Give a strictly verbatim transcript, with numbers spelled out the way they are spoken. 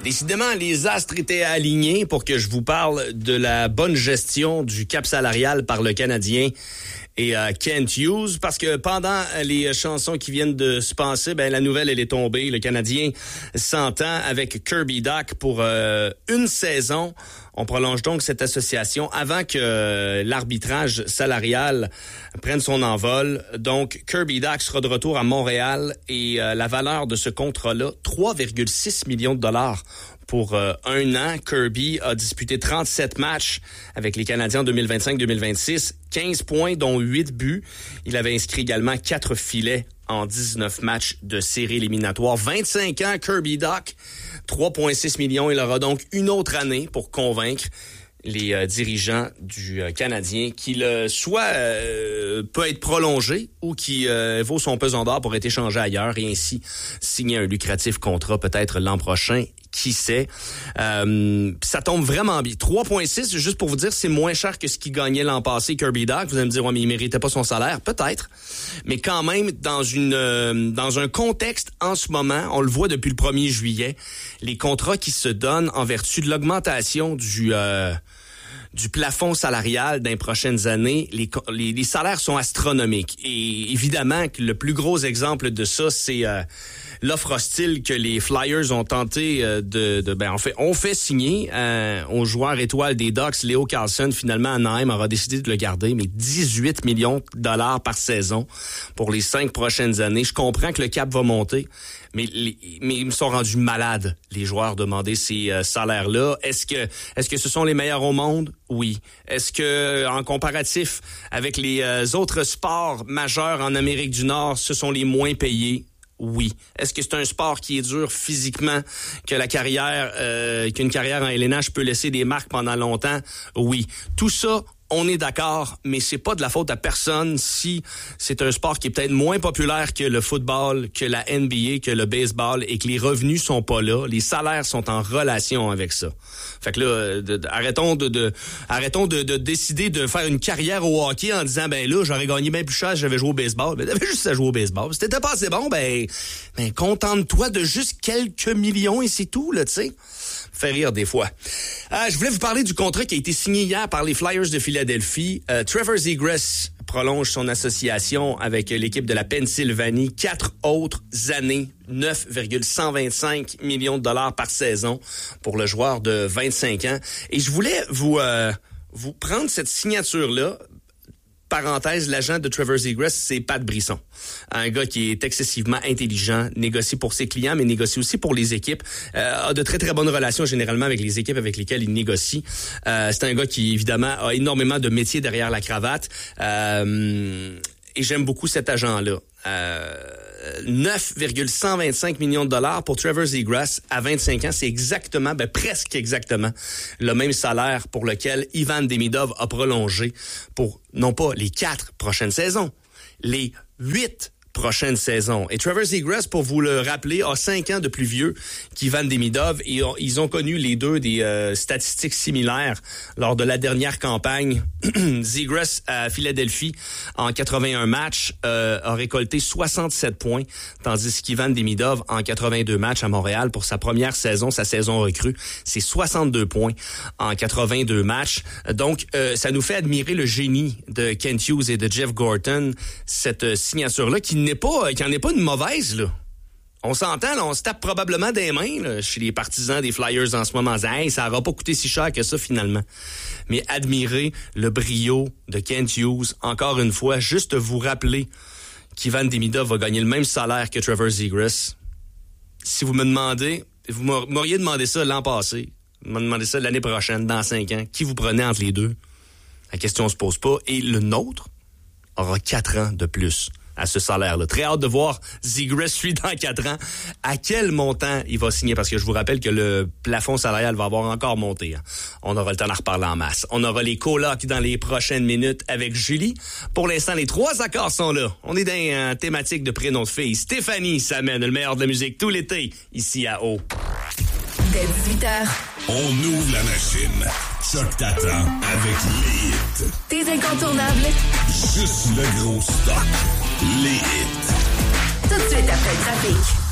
Décidément, les astres étaient alignés pour que je vous parle de la bonne gestion du cap salarial par le Canadien et euh, Kent Hughes, parce que pendant les chansons qui viennent de se passer, ben la nouvelle, elle est tombée. Le Canadien s'entend avec Kirby Dach pour euh, une saison. On prolonge donc cette association avant que euh, l'arbitrage salarial prenne son envol. Donc, Kirby Dach sera de retour à Montréal et euh, la valeur de ce contrat-là, trois virgule six millions de dollars pour euh, un an. Kirby a disputé trente-sept matchs avec les Canadiens en deux mille vingt-cinq deux mille vingt-six, quinze points, dont huit buts. Il avait inscrit également quatre filets en dix-neuf matchs de série éliminatoire. vingt-cinq ans, Kirby Dach, trois virgule six millions. Il aura donc une autre année pour convaincre les euh, dirigeants du euh, Canadien qu'il euh, soit euh, peut être prolongé ou qui euh, vaut son pesant d'or pour être échangé ailleurs et ainsi signer un lucratif contrat peut-être l'an prochain. Qui sait? Euh, ça tombe vraiment bien. trois virgule six, juste pour vous dire, c'est moins cher que ce qu'il gagnait l'an passé, Kirby Dach. Vous allez me dire, ouais, mais il méritait pas son salaire. Peut-être. Mais quand même, dans une euh, dans un contexte en ce moment, on le voit depuis le premier juillet, les contrats qui se donnent en vertu de l'augmentation du... Euh, du plafond salarial dans les prochaines années, les, les, les salaires sont astronomiques. Et évidemment que le plus gros exemple de ça, c'est euh, l'offre hostile que les Flyers ont tenté euh, de, de... Ben, en fait, on fait signer euh, au joueur étoile des Ducks, Leo Carlsson. Finalement, Anaheim aura décidé de le garder, mais dix-huit millions de dollars par saison pour les cinq prochaines années. Je comprends que le cap va monter, mais, les, mais ils me sont rendus malades, les joueurs, demander ces euh, salaires-là. Est-ce que, est-ce que ce sont les meilleurs au monde? Oui. Est-ce que, en comparatif avec les euh, autres sports majeurs en Amérique du Nord, ce sont les moins payés? Oui. Est-ce que c'est un sport qui est dur physiquement, que la carrière, euh, qu'une carrière en L N H peut laisser des marques pendant longtemps? Oui. Tout ça, on est d'accord, mais c'est pas de la faute à personne si c'est un sport qui est peut-être moins populaire que le football, que la N B A, que le baseball et que les revenus sont pas là, les salaires sont en relation avec ça. Fait que là, de, de, arrêtons de, de arrêtons de, de décider de faire une carrière au hockey en disant ben là, j'aurais gagné bien plus cher si j'avais joué au baseball. Ben t'avais juste à jouer au baseball. Si t'étais pas assez bon, ben ben contente-toi de juste quelques millions et c'est tout là, tu sais. Fait rire des fois. Euh, je voulais vous parler du contrat qui a été signé hier par les Flyers de Philadelphie. Euh, Trevor Zegras prolonge son association avec l'équipe de la Pennsylvanie. Quatre autres années, neuf virgule cent vingt-cinq millions de dollars par saison pour le joueur de vingt-cinq ans. Et je voulais vous, euh, vous prendre cette signature-là. Parenthèse, l'agent de Trevor Zegras, c'est Pat Brisson. Un gars qui est excessivement intelligent, négocie pour ses clients, mais négocie aussi pour les équipes. Euh, a de très, très bonnes relations généralement avec les équipes avec lesquelles il négocie. Euh, c'est un gars qui, évidemment, a énormément de métiers derrière la cravate. Euh, et j'aime beaucoup cet agent-là. Euh, neuf virgule cent vingt-cinq millions de dollars pour Trevor Zegras à vingt-cinq ans. C'est exactement, ben presque exactement, le même salaire pour lequel Ivan Demidov a prolongé pour, non pas les quatre prochaines saisons, les huit prochaine saison. Et Trevor Zegras, pour vous le rappeler, a cinq ans de plus vieux qu'Ivan Demidov et ont, ils ont connu les deux des euh, statistiques similaires lors de la dernière campagne. Zegras à Philadelphie, en quatre-vingt-un matchs, euh, a récolté soixante-sept points, tandis qu'Ivan Demidov, en quatre-vingt-deux matchs à Montréal, pour sa première saison, sa saison recrue, c'est soixante-deux points en quatre-vingt-deux matchs. Donc, euh, ça nous fait admirer le génie de Kent Hughes et de Jeff Gorton, cette euh, signature-là, qui n'est pas, qui en est pas une mauvaise, là. On s'entend, là, on se tape probablement des mains, là, chez les partisans des Flyers en ce moment. Hey, ça n'aura pas coûté si cher que ça, finalement. Mais admirez le brio de Kent Hughes. Encore une fois, juste vous rappeler qu'Ivan Demidov va gagner le même salaire que Trevor Zegras. Si vous me demandez, vous m'auriez demandé ça l'an passé, vous m'auriez demandé ça l'année prochaine, dans cinq ans, qui vous prenez entre les deux? La question se pose pas. Et le nôtre aura quatre ans de plus à ce salaire-là. Très hâte de voir Zegras, lui, dans quatre ans, à quel montant il va signer, parce que je vous rappelle que le plafond salarial va avoir encore monté. Hein. On aura le temps d'en reparler en masse. On aura les colocs dans les prochaines minutes avec Julie. Pour l'instant, les trois accords sont là. On est dans une euh, thématique de prénom de fille. Stéphanie s'amène le meilleur de la musique tout l'été, ici à Eau. Dès dix-huit heures. On ouvre la machine. Choc t'attend avec les hits. Tes incontournables. Juste le gros stock. Les hits. Tout de suite après le trafic.